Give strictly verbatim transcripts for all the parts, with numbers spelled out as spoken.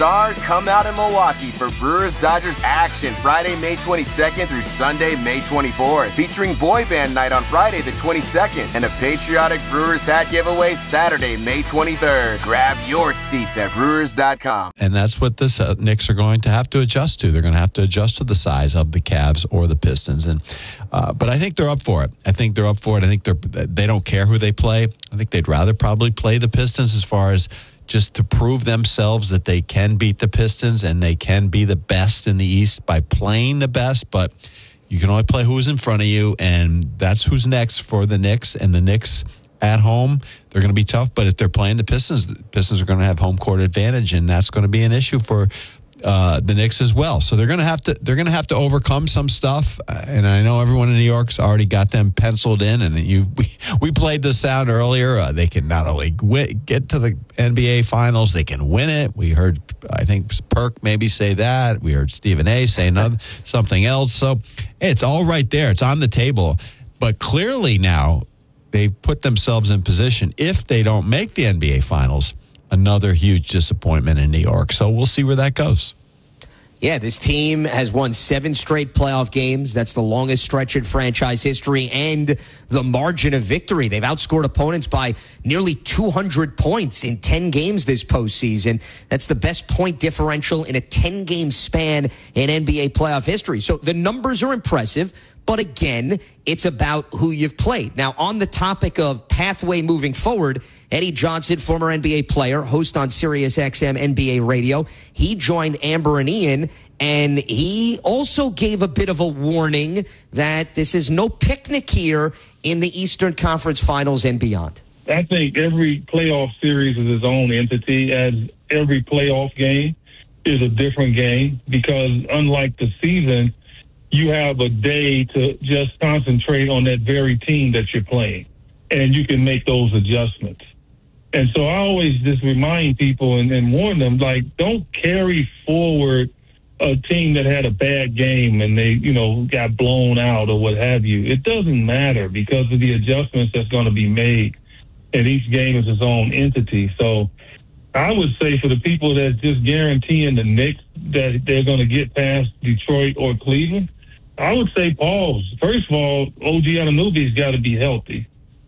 Stars come out in Milwaukee for Brewers-Dodgers action Friday, May twenty-second through Sunday, May twenty-fourth, featuring Boy Band Night on Friday the twenty-second and a patriotic Brewers hat giveaway Saturday, May twenty-third. Grab your seats at brewers dot com. And that's what the uh, Knicks are going to have to adjust to. They're going to have to adjust to the size of the Cavs or the Pistons. And uh, but I think they're up for it. I think they're up for it. I think they're they don't care who they play. I think they'd rather probably play the Pistons as far as just to prove themselves that they can beat the Pistons and they can be the best in the East by playing the best. But you can only play who's in front of you, and that's who's next for the Knicks. And the Knicks at home, they're going to be tough. But if they're playing the Pistons, the Pistons are going to have home court advantage, and that's going to be an issue for uh, the Knicks as well. So they're going to have to they're going to have to overcome some stuff. And I know everyone in New York's already got them penciled in. And you we, we played the sound earlier. Uh, they can not only win, get to the N B A Finals, they can win it. We heard, I think, Perk maybe say that. We heard Stephen A. say another, something else. So it's all right there. It's on the table. But clearly now they've put themselves in position, if they don't make the N B A Finals, another huge disappointment in New York. So we'll see where that goes. Yeah, this team has won seven straight playoff games. That's the longest stretch in franchise history, and the margin of victory. They've outscored opponents by nearly two hundred points in ten games this postseason. That's the best point differential in a ten-game span in N B A playoff history. So the numbers are impressive. But again, it's about who you've played. Now, on the topic of pathway moving forward, Eddie Johnson, former N B A player, host on Sirius X M N B A Radio, he joined Amber and Ian, and he also gave a bit of a warning that this is no picnic here in the Eastern Conference Finals and beyond. I think every playoff series is its own entity, as every playoff game is a different game, because unlike the season, you have a day to just concentrate on that very team that you're playing, and you can make those adjustments. And so I always just remind people and, and warn them, like, don't carry forward a team that had a bad game and they, you know, got blown out or what have you. It doesn't matter because of the adjustments that's going to be made, and each game is its own entity. So I would say for the people that's just guaranteeing the Knicks that they're going to get past Detroit or Cleveland, I would say pause. First of all, O G Anunoby's got to be healthy.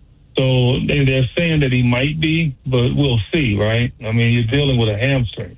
So they're saying that he might be, but we'll see, right? I mean, you're dealing with a hamstring.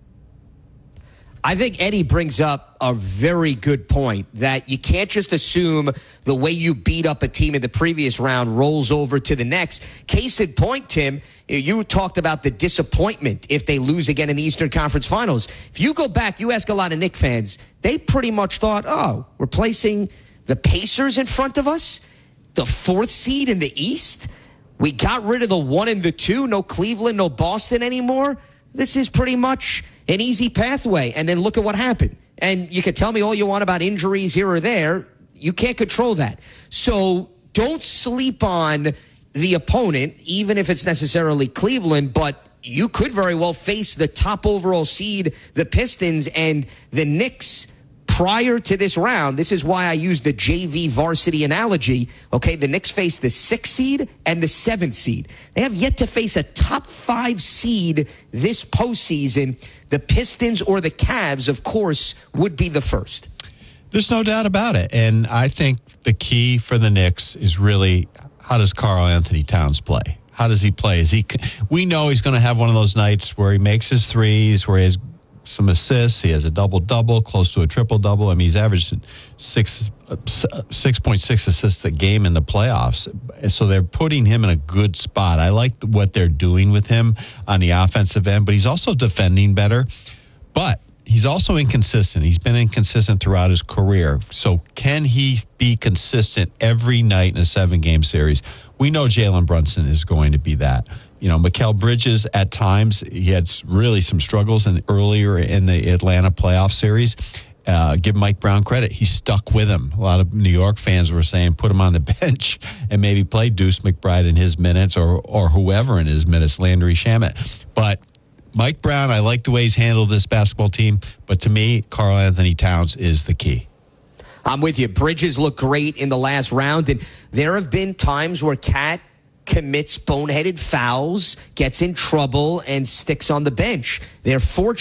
I think Eddie brings up a very good point that you can't just assume the way you beat up a team in the previous round rolls over to the next. Case in point, Tim, you talked about the disappointment if they lose again in the Eastern Conference Finals. If you go back, you ask a lot of Knicks fans, they pretty much thought, oh, we're placing the Pacers in front of us, the fourth seed in the East. We got rid of the one and the two, no Cleveland, no Boston anymore. This is pretty much an easy pathway. And then look at what happened. And you can tell me all you want about injuries here or there. You can't control that. So don't sleep on the opponent, even if it's necessarily Cleveland, but you could very well face the top overall seed, the Pistons, and the Knicks prior to this round. This is why I use the J V varsity analogy. Okay, the Knicks face the sixth seed and the seventh seed. They have yet to face a top five seed this postseason. The Pistons or the Cavs, of course, would be the first. There's no doubt about it. And I think the key for the Knicks is really, how does Karl Anthony Towns play? How does he play? Is he? We know he's going to have one of those nights where he makes his threes, where he has some assists. He has a double-double, close to a triple-double. I mean, he's averaged six, six point six assists a game in the playoffs. So they're putting him in a good spot. I like what they're doing with him on the offensive end, but he's also defending better. But he's also inconsistent. He's been inconsistent throughout his career. So can he be consistent every night in a seven-game series? We know Jalen Brunson is going to be that. You know, Mikal Bridges, at times, he had really some struggles in, earlier in the Atlanta playoff series. Uh, give Mike Brown credit. He stuck with him. A lot of New York fans were saying put him on the bench and maybe play Deuce McBride in his minutes or or whoever in his minutes, Landry Shamet. But Mike Brown, I like the way he's handled this basketball team. But to me, Karl Anthony Towns is the key. I'm with you. Bridges looked great in the last round. And there have been times where Cat commits boneheaded fouls, gets in trouble, and sticks on the bench. They're fortunate.